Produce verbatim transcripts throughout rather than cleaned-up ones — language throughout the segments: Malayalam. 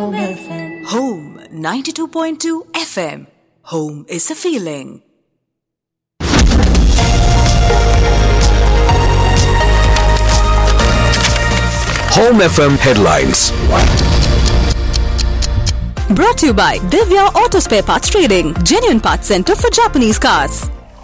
Home F M. Home ninety-two point two F M. Home is a feeling. Home F M headlines. Brought to you by Divya Auto Spare Parts Trading, genuine parts center for Japanese cars.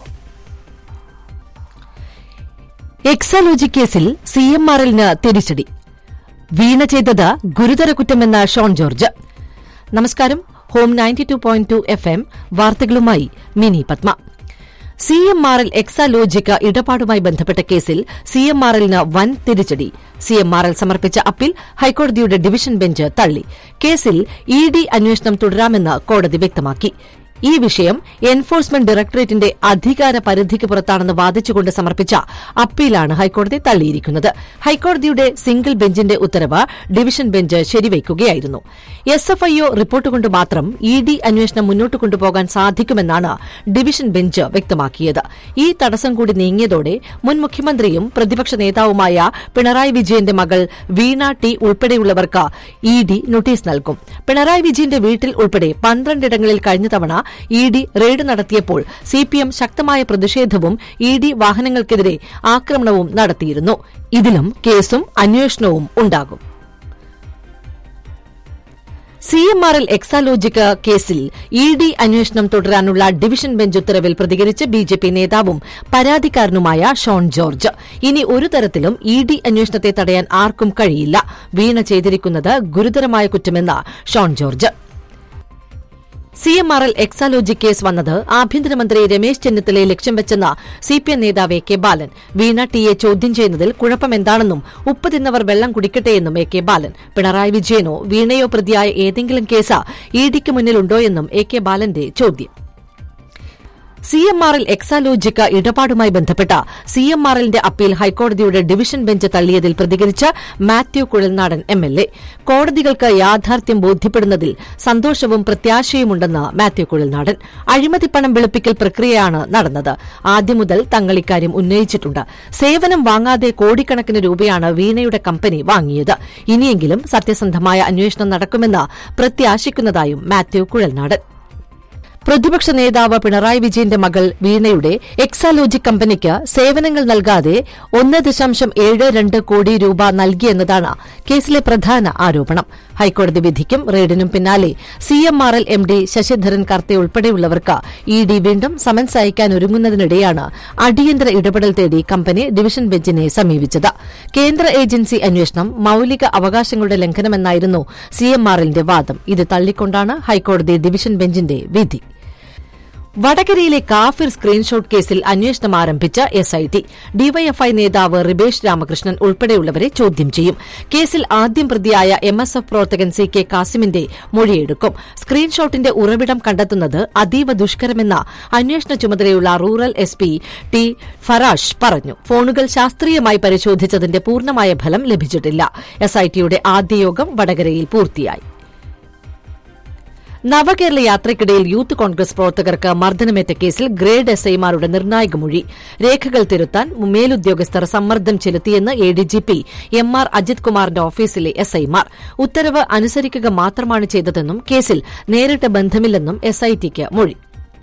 Exalogic കേസിൽ സി എം ആർ എല്ലിന് തിരിച്ചടി. വീണ ചെയ്തത് ഗുരുതര കുറ്റമെന്ന ഷോൺ ജോർജ്. നമസ്കാരം. Home ninety two point two F M വാർത്തകളുമായി mini Padma. C M R L Exalogic ഇടപാടുമായി ബന്ധപ്പെട്ട കേസിൽ സി എം ആർ എല്ലിന് വൻ തിരിച്ചടി. സി എം ആർ എൽ സമർപ്പിച്ച അപ്പീൽ ഹൈക്കോടതിയുടെ ഡിവിഷൻ ബെഞ്ച് തള്ളി. കേസിൽ ഇ ഡി അന്വേഷണം തുടരാമെന്ന് കോടതി വ്യക്തമാക്കി. ഈ വിഷയം എൻഫോഴ്സ്മെന്റ് ഡയറക്ടറേറ്റിന്റെ അധികാര പരിധിക്ക് പുറത്താണെന്ന് വാദിച്ചുകൊണ്ട് സമർപ്പിച്ച അപ്പീലാണ് ഹൈക്കോടതി തള്ളിയിരിക്കുന്നത്. ഹൈക്കോടതിയുടെ സിംഗിൾ ബെഞ്ചിന്റെ ഉത്തരവ് division bench ശരിവയ്ക്കുകയായിരുന്നു. S F I O report കൊണ്ട് മാത്രം ഇ ഡി അന്വേഷണം മുന്നോട്ട് കൊണ്ടുപോകാൻ സാധിക്കുമെന്നാണ് ഡിവിഷൻ ബെഞ്ച് വ്യക്തമാക്കിയത്. ഈ തടസ്സം കൂടി നീങ്ങിയതോടെ മുൻ മുഖ്യമന്ത്രിയും പ്രതിപക്ഷ നേതാവുമായ പിണറായി വിജയന്റെ മകൾ വീണ ടി ഉൾപ്പെടെയുള്ളവർക്ക് ഇ ഡി നോട്ടീസ് നൽകും. പിണറായി വിജയന്റെ വീട്ടിൽ ഉൾപ്പെടെ പന്ത്രണ്ടിടങ്ങളിൽ കഴിഞ്ഞ തവണ ഇ ഡി റെയ്ഡ് നടത്തിയപ്പോൾ സി പി എം ശക്തമായ പ്രതിഷേധവും ഇ ഡി വാഹനങ്ങൾക്കെതിരെ ആക്രമണവും നടത്തിയിരുന്നു. ഇതിലും കേസും അന്വേഷണവും ഉണ്ടാകും. C M R L Exalogic കേസിൽ ഇ ഡി അന്വേഷണം തുടരാനുള്ള ഡിവിഷൻ ബെഞ്ച് ഉത്തരവിൽ പ്രതികരിച്ച് ബി ജെ പി നേതാവും പരാതിക്കാരനുമായ ഷോൺ ജോർജ്. ഇനി ഒരു തരത്തിലും ഇ ഡി അന്വേഷണത്തെ തടയാൻ ആർക്കും കഴിയില്ല. വീണ ചെയ്തിരിക്കുന്നത് ഗുരുതരമായ കുറ്റമെന്ന് Shone George. C M R L Exalogic case വന്നത് ആഭ്യന്തരമന്ത്രി രമേശ് ചെന്നിത്തലയെ ലക്ഷ്യം വെച്ചെന്ന സി പി എം നേതാവ് എ കെ ബാലൻ. വീണ ടിയെ ചോദ്യം ചെയ്യുന്നതിൽ കുഴപ്പമെന്താണെന്നും ഉപ്പ് തിന്നവർ വെള്ളം കുടിക്കട്ടെയെന്നും എ കെ ബാലൻ. പിണറായി വിജയനോ വീണയോ പ്രതിയായ ഏതെങ്കിലും കേസ് ഇ ഡിക്ക് മുന്നിലുണ്ടോയെന്നും എ കെ ബാലന്റെ ചോദ്യം. C M R L Exalogic ഇടപാടുമായി ബന്ധപ്പെട്ട സി എം ആർ എല്ലിന്റെ അപ്പീൽ ഹൈക്കോടതിയുടെ ഡിവിഷൻ ബെഞ്ച് തള്ളിയതിൽ പ്രതികരിച്ച് Mathew Kuzhalnadan M L A. കോടതികൾക്ക് യാഥാർത്ഥ്യം ബോധ്യപ്പെടുന്നതിൽ സന്തോഷവും പ്രത്യാശയുമുണ്ടെന്ന് മാത്യു കുഴൽനാടൻ. അഴിമതിപ്പണം വെളുപ്പിക്കൽ പ്രക്രിയയാണ് നടന്നത്. ആദ്യം മുതൽ തങ്ങൾ ഇക്കാര്യം ഉന്നയിച്ചിട്ടുണ്ട്. സേവനം വാങ്ങാതെ കോടിക്കണക്കിന് രൂപയാണ് വീണയുടെ കമ്പനി വാങ്ങിയത്. ഇനിയെങ്കിലും സത്യസന്ധമായ അന്വേഷണം നടക്കുമെന്ന് പ്രത്യാശിക്കുന്നതായും മാത്യു കുഴൽനാടൻ. പ്രതിപക്ഷ നേതാവ് പിണറായി വിജയന്റെ മകൾ വീണയുടെ എക്സാലോജി കമ്പനിക്ക് സേവനങ്ങൾ നൽകാതെ ഒന്ന് ദശാംശം ഏഴ് രണ്ട് കോടി രൂപ നൽകിയെന്നതാണ് കേസിലെ പ്രധാന ആരോപണം. ഹൈക്കോടതി വിധിക്കും റെയ്ഡിനും പിന്നാലെ C M R L M D Sasidharan കർത്തെ ഉൾപ്പെടെയുള്ളവർക്ക് E D വീണ്ടും സമൻസ് അയക്കാനൊരുങ്ങുന്നതിനിടെയാണ് അടിയന്തര ഇടപെടൽ തേടി കമ്പനി ഡിവിഷൻ ബെഞ്ചിനെ സമീപിച്ചത്. കേന്ദ്ര ഏജൻസി അന്വേഷണം മൌലിക അവകാശങ്ങളുടെ ലംഘനമെന്നായിരുന്നു സി എം ആർ എല്ലിന്റെ വാദം. ഇത് തള്ളിക്കൊണ്ടാണ് ഹൈക്കോടതി ഡിവിഷൻ ബെഞ്ചിന്റെ വിധി. വടകരയിലെ കാഫിർ സ്ക്രീൻഷോട്ട് കേസിൽ അന്വേഷണം ആരംഭിച്ച എസ് ഐ ടി. ഡിവൈഎഫ്ഐ നേതാവ് റിബേഷ് രാമകൃഷ്ണൻ ഉൾപ്പെടെയുള്ളവരെ ചോദ്യം ചെയ്യും. കേസിൽ ആദ്യം പ്രതിയായ എം എസ് എഫ് പ്രവർത്തകൻ സി കെ കാസിമിന്റെ മൊഴിയെടുക്കും. സ്ക്രീൻഷോട്ടിന്റെ ഉറവിടം കണ്ടെത്തുന്നത് അതീവ ദുഷ്കരമെന്ന അന്വേഷണ ചുമതലയുള്ള rural S P T Farash പറഞ്ഞു. ഫോണുകൾ ശാസ്ത്രീയമായി പരിശോധിച്ചതിന്റെ പൂർണ്ണമായ ഫലം ലഭിച്ചിട്ടില്ല. എസ് ഐ ടിയുടെ ആദ്യ യോഗം വടകരയിൽ പൂർത്തിയായി. നവകേരള യാത്രയ്ക്കിടയിൽ യൂത്ത് കോൺഗ്രസ് പ്രവർത്തകർക്ക് മർദ്ദനമേറ്റ കേസിൽ ഗ്രേഡ് എസ് ഐമാരുടെ നിർണായക മൊഴി. രേഖകൾ തിരുത്താൻ മേലുദ്യോഗസ്ഥർ സമ്മർദ്ദം ചെലുത്തിയെന്ന് A D G P M R Ajith കുമാറിന്റെ ഓഫീസിലെ എസ് ഐമാർ. ഉത്തരവ് അനുസരിക്കുക മാത്രമാണ് ചെയ്തതെന്നും കേസിൽ നേരിട്ട് ബന്ധമില്ലെന്നും എസ് ഐ ടിക്ക് മൊഴി.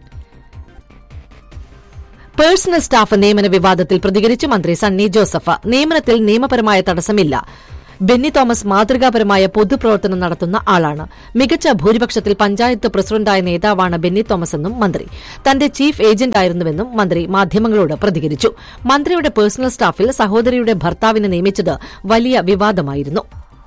പേഴ്സണൽ സ്റ്റാഫ് നിയമന വിവാദത്തിൽ പ്രതികരിച്ച് മന്ത്രി സണ്ണി ജോസഫ്. നിയമനത്തിൽ നിയമപരമായ തടസ്സമില്ല. ബെന്നി തോമസ് മാതൃകാപരമായ പൊതുപ്രവർത്തനം നടത്തുന്ന ആളാണ്. മികച്ച ഭൂരിപക്ഷത്തിൽ പഞ്ചായത്ത് പ്രസിഡന്റായ നേതാവാണ് ബെന്നി തോമസ് എന്നും മന്ത്രി. തന്റെ ചീഫ് ഏജന്റായിരുന്നുവെന്നും മന്ത്രി മാധ്യമങ്ങളോട് പ്രതികരിച്ചു. മന്ത്രിയുടെ പേഴ്സണൽ സ്റ്റാഫിൽ സഹോദരിയുടെ ഭർത്താവിനെ നിയമിച്ചത് വലിയ വിവാദമായിരുന്നു.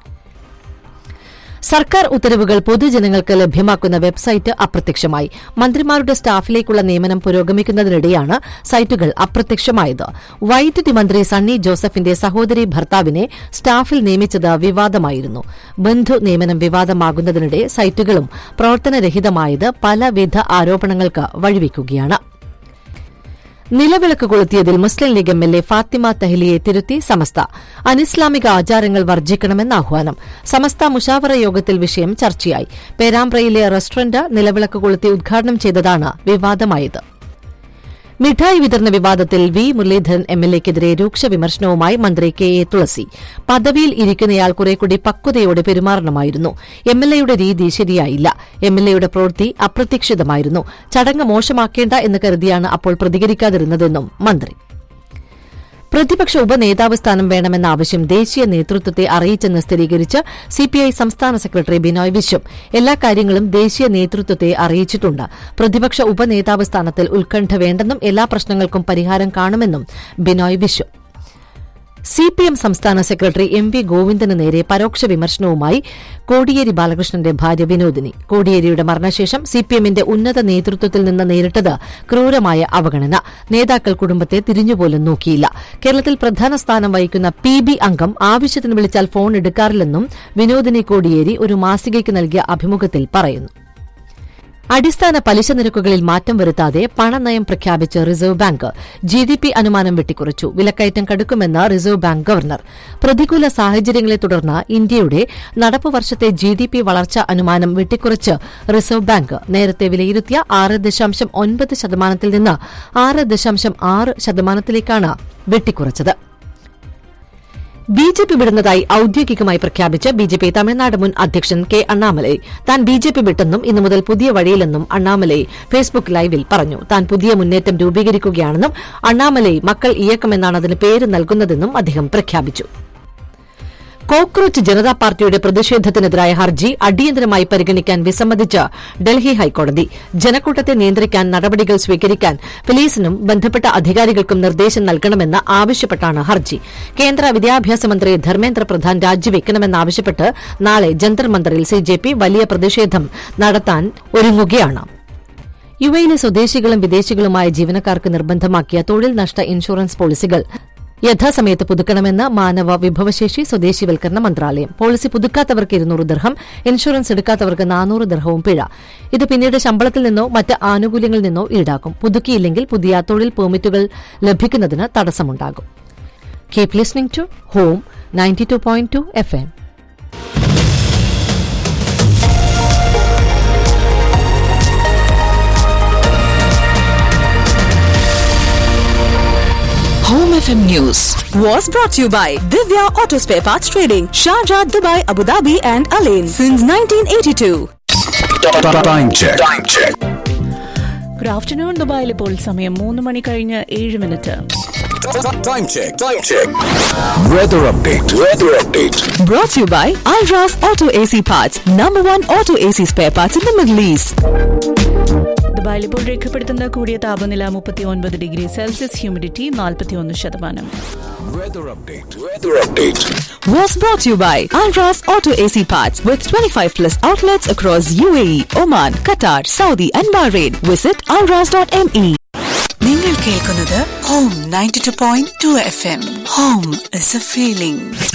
സർക്കാർ ഉത്തരവുകൾ പൊതുജനങ്ങൾക്ക് ലഭ്യമാക്കുന്ന വെബ്സൈറ്റ് അപ്രത്യക്ഷമായി. മന്ത്രിമാരുടെ സ്റ്റാഫിലേക്കുള്ള നിയമനം പുരോഗമിക്കുന്നതിനിടെയാണ് സൈറ്റുകൾ അപ്രത്യക്ഷമായത്. വൈദ്യുതി മന്ത്രി സണ്ണി ജോസഫിന്റെ സഹോദരി ഭർത്താവിനെ സ്റ്റാഫിൽ നിയമിച്ചത് വിവാദമായിരുന്നു. ബന്ധു നിയമനം വിവാദമാകുന്നതിനിടെ സൈറ്റുകളും പ്രവർത്തനരഹിതമായത് പലവിധ ആരോപണങ്ങൾക്ക് വഴിവെക്കുകയാണ്. നിലവിളക്ക് കൊളുത്തിയതിൽ മുസ്ലിം league M L A Fathima തഹ്ലിയെ തിരുത്തി സമസ്ത. അനിസ്ലാമിക ആചാരങ്ങൾ വർജിക്കണമെന്ന് ആഹ്വാനം. സമസ്ത മുഷാവറ യോഗത്തിൽ വിഷയം ചർച്ചയായി. പേരാമ്പ്രയിലെ റെസ്റ്റോറന്റ് നിലവിളക്ക് കൊളുത്തി ഉദ്ഘാടനം ചെയ്തതാണ് വിവാദമായത്. മിഠായി വിതരണ വിവാദത്തിൽ വി മുരളീധരൻ എംഎൽഎക്കെതിരെ രൂക്ഷ വിമർശനവുമായി മന്ത്രി കെ എ തുളസി. പദവിയിൽ ഇരിക്കുന്നയാൾ കുറേക്കൂടി പക്വതയോടെ പെരുമാറണമായിരുന്നു. എംഎൽഎയുടെ രീതി ശരിയായില്ല. എംഎൽഎയുടെ പ്രവൃത്തി അപ്രതീക്ഷിതമായിരുന്നു. ചടങ്ങ് മോശമാക്കേണ്ട എന്ന് കരുതിയാണ് അപ്പോൾ പ്രതികരിക്കാതിരുന്നതെന്നും മന്ത്രി. പ്രതിപക്ഷ ഉപനേതാവ് സ്ഥാനം വേണമെന്ന ആവശ്യം ദേശീയ നേതൃത്വത്തെ അറിയിച്ചെന്ന് സ്ഥിരീകരിച്ച് സിപിഐ സംസ്ഥാന സെക്രട്ടറി ബിനോയ് വിശ്വം. എല്ലാ കാര്യങ്ങളും ദേശീയ നേതൃത്വത്തെ അറിയിച്ചിട്ടുണ്ട്. പ്രതിപക്ഷ ഉപനേതാവ് സ്ഥാനത്തിൽ ഉത്കണ്ഠ വേണ്ടെന്നും എല്ലാ പ്രശ്നങ്ങൾക്കും പരിഹാരം കാണുമെന്നും ബിനോയ് വിശ്വം. സിപിഎം സംസ്ഥാന സെക്രട്ടറി എം വി ഗോവിന്ദന് നേരെ പരോക്ഷ വിമർശനവുമായി കോടിയേരി ബാലകൃഷ്ണന്റെ ഭാര്യ വിനോദിനി. കോടിയേരിയുടെ മരണശേഷം സിപിഎമ്മിന്റെ ഉന്നത നേതൃത്വത്തിൽ നിന്ന് നേരിട്ടത് ക്രൂരമായ അവഗണന. നേതാക്കൾ കുടുംബത്തെ തിരിഞ്ഞുപോലും നോക്കിയില്ല. കേരളത്തിൽ പ്രധാന സ്ഥാനം വഹിക്കുന്ന പി ബി അംഗം ആവശ്യത്തിന് വിളിച്ചാൽ ഫോൺ എടുക്കാറില്ലെന്നും വിനോദിനി കോടിയേരി ഒരു മാസികയ്ക്ക് നൽകിയ അഭിമുഖത്തിൽ പറയുന്നു. അടിസ്ഥാന പലിശ നിരക്കുകളിൽ മാറ്റം വരുത്താതെ പണനയം പ്രഖ്യാപിച്ച് reserve bank. G D P അനുമാനം വെട്ടിക്കുറച്ചു. വിലക്കയറ്റം കടുക്കുമെന്ന് റിസർവ് ബാങ്ക് ഗവർണർ. പ്രതികൂല സാഹചര്യങ്ങളെ തുടർന്ന് ഇന്ത്യയുടെ നടപ്പ് വർഷത്തെ ജി ഡി പി വളർച്ചാ അനുമാനം വെട്ടിക്കുറച്ച് റിസർവ് ബാങ്ക്. നേരത്തെ വിലയിരുത്തിയ ആറ് ദശാംശം ഒൻപത് ശതമാനത്തിൽ നിന്ന് ആറ് ദശാംശം ആറ് ശതമാനത്തിലേക്കാണ് വെട്ടിക്കുറച്ചത്. ബി ജെ പി വിടുന്നതായി ഔദ്യോഗികമായി പ്രഖ്യാപിച്ച ബി ജെ പി തമിഴ്നാട് മുൻ അധ്യക്ഷൻ കെ അണ്ണാമലൈ. താൻ ബി ജെ പി വിട്ടെന്നും ഇന്നു മുതൽ പുതിയ വഴിയിലെന്നും അണ്ണാമലൈ ഫേസ്ബുക്ക് ലൈവിൽ പറഞ്ഞു. താൻ പുതിയ മുന്നേറ്റം രൂപീകരിക്കുകയാണെന്നും അണ്ണാമലൈ മക്കൾ ഇയക്കമെന്നാണ് അതിന് പേര് നൽകുന്നതെന്നും അദ്ദേഹം പ്രഖ്യാപിച്ചു. കോക്രോച്ച് ജനതാ പാർട്ടിയുടെ പ്രതിഷേധത്തിനെതിരായ ഹർജി അടിയന്തരമായി പരിഗണിക്കാൻ വിസമ്മതിച്ച് ഡൽഹി ഹൈക്കോടതി. ജനക്കൂട്ടത്തെ നിയന്ത്രിക്കാൻ നടപടികൾ സ്വീകരിക്കാൻ പോലീസിനും ബന്ധപ്പെട്ട അധികാരികൾക്കും നിർദ്ദേശം നൽകണമെന്ന് ആവശ്യപ്പെട്ടാണ് ഹർജി. കേന്ദ്ര വിദ്യാഭ്യാസ മന്ത്രി ധർമ്മേന്ദ്ര പ്രധാൻ രാജിവെക്കണമെന്നാവശ്യപ്പെട്ട് നാളെ ജന്തർ മന്ദറിൽ സിജെപി വലിയ പ്രതിഷേധം നടത്താൻ ഒരുങ്ങുകയാണ്. യുഎയിലെ സ്വദേശികളും വിദേശികളുമായ ജീവനക്കാർക്ക് നിർബന്ധമാക്കിയ തൊഴിൽ നഷ്ട ഇൻഷുറൻസ് പോളിസികൾ യഥാസമയത്ത് പുതുക്കണമെന്ന് മാനവ വിഭവശേഷി സ്വദേശിവൽക്കരണ മന്ത്രാലയം. പോളിസി പുതുക്കാത്തവർക്ക് ഇരുന്നൂറ് ദിർഹം, ഇൻഷുറൻസ് എടുക്കാത്തവർക്ക് നാനൂറ് ദിർഹവും പിഴ. ഇത് പിന്നീട് ശമ്പളത്തിൽ നിന്നോ മറ്റ് ആനുകൂല്യങ്ങളിൽ നിന്നോ ഈടാക്കും. പുതുക്കിയില്ലെങ്കിൽ പുതിയ തൊഴിൽ പെർമിറ്റുകൾ ലഭിക്കുന്നതിന് തടസ്സമുണ്ടാകും. Keep listening to home ninety two point two F M. Home F M News was brought to you by Divya Auto Spare Parts Trading, Sharjah, Dubai, Abu Dhabi and Alain since nineteen eighty-two. Time check. Time check. Good afternoon, Dubai. ഇപ്പോൾ സമയം മൂന്ന് മണി കഴിഞ്ഞ് ഏഴ് minute. Time check. Time check. Weather update. Weather update. Brought to you by Alras Auto A C Parts, number one auto A C spare parts in the Middle East. ദുബായിൽ ഇപ്പോൾ രേഖപ്പെടുത്തുന്ന കൂടിയ താപനില മുപ്പത്തിയൊൻപത് ഡിഗ്രി സെൽഷ്യസ്, ഹ്യൂമിഡിറ്റി നാൽപ്പത്തിയൊന്ന് ശതമാനം. Weather update. Weather update. Was brought to you by Alras Auto A C Parts with twenty-five plus outlets across U A E, Oman, Qatar, Saudi and Bahrain. Visit alras dot m e. നിങ്ങൾ കേൾക്കുന്നത് home ninety two point two F M. Home is A feeling.